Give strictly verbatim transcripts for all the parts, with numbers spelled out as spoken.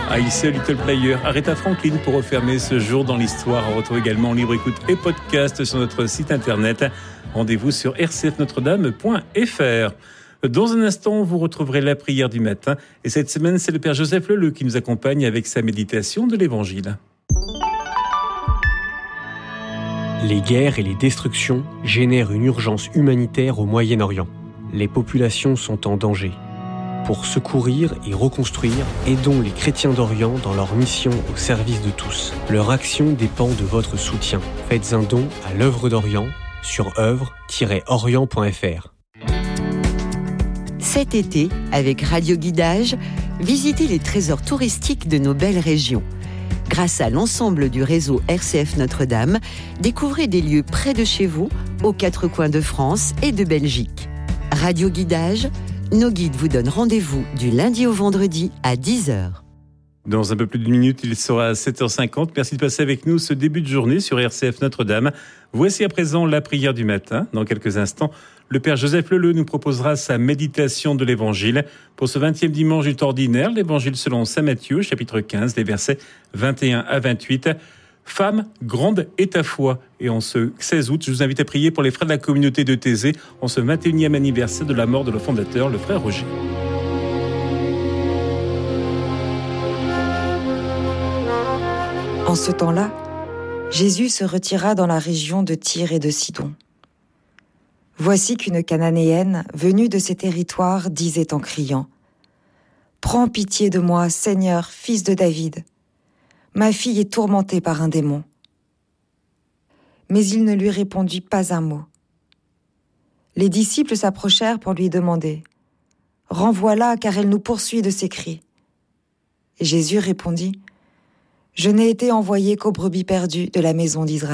I Say a Little Player, Aretha Franklin pour refermer ce jour dans l'histoire. On retrouve également en libre écoute et podcast sur notre site internet. Rendez-vous sur r c f notre dame point f r. Dans un instant, vous retrouverez la prière du matin. Et cette semaine, c'est le Père Joseph Leleu qui nous accompagne avec sa méditation de l'Évangile. Les guerres et les destructions génèrent une urgence humanitaire au Moyen-Orient. Les populations sont en danger. Pour secourir et reconstruire, aidons les chrétiens d'Orient dans leur mission au service de tous. Leur action dépend de votre soutien. Faites un don à l'œuvre d'Orient sur œuvre tiret orient point f r. Cet été, avec Radio Guidage, visitez les trésors touristiques de nos belles régions. Grâce à l'ensemble du réseau R C F Notre-Dame, découvrez des lieux près de chez vous, aux quatre coins de France et de Belgique. Radio Guidage, nos guides vous donnent rendez-vous du lundi au vendredi à dix heures. Dans un peu plus d'une minute, il sera sept heures cinquante. Merci de passer avec nous ce début de journée sur R C F Notre-Dame. Voici à présent la prière du matin. Dans quelques instants, le Père Joseph Leleu nous proposera sa méditation de l'Évangile. Pour ce vingtième dimanche du temps ordinaire, l'Évangile selon saint Matthieu, chapitre quinze, les versets vingt et un à vingt-huit. Femme, grande est ta foi. Et en ce seize août, je vous invite à prier pour les frères de la communauté de Thésée en ce vingt et unième anniversaire de la mort de leur fondateur, le frère Roger. En ce temps-là, Jésus se retira dans la région de Tyr et de Sidon. Voici qu'une Cananéenne, venue de ces territoires, disait en criant : « Prends pitié de moi, Seigneur, fils de David. Ma fille est tourmentée par un démon. » Mais il ne lui répondit pas un mot. Les disciples s'approchèrent pour lui demander : « Renvoie-la, car elle nous poursuit de ses cris. » Et Jésus répondit : « Je n'ai été envoyé qu'aux brebis perdues de la maison d'Israël. »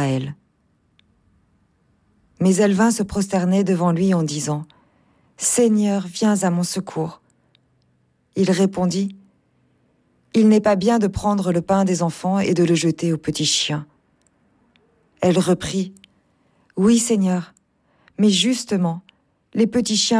Mais elle vint se prosterner devant lui en disant : « Seigneur, viens à mon secours. » Il répondit : « Il n'est pas bien de prendre le pain des enfants et de le jeter aux petits chiens. » Elle reprit : « Oui, Seigneur, mais justement, les petits chiens